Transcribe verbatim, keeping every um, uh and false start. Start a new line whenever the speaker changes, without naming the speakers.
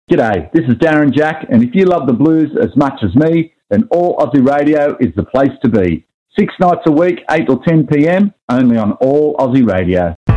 G'day, this is Darren Jack, and if you love the blues as much as me, then All Aussie Radio is the place to be. Six nights a week, eight till ten p.m, only on All Aussie Radio.